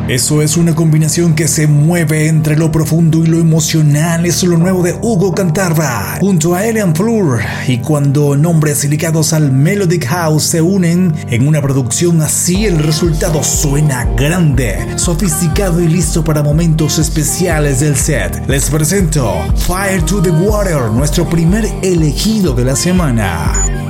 Eso es una combinación que se mueve entre lo profundo y lo emocional. Es lo nuevo de Hugo Cantarra junto a Elian Fleur. Y cuando nombres ligados al Melodic House se unen en una producción así, el resultado suena grande, sofisticado y listo para momentos especiales del set. Les presento Fire to the Water, nuestro primer elegido de la semana.